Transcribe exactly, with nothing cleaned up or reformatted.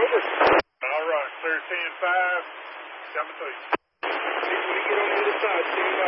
over. All right, clear ten five. Coming to you. When you get on the other side, stand by.